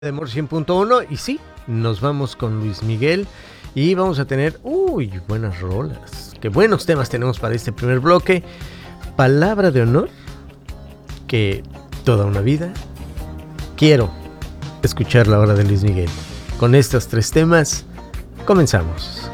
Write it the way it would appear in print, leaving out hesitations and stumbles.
de Amor 100.1 y sí, nos vamos con Luis Miguel y vamos a tener, buenas rolas, qué buenos temas tenemos para este primer bloque. Palabra de honor, que toda una vida quiero escuchar la hora de Luis Miguel. Con estos tres temas, comenzamos.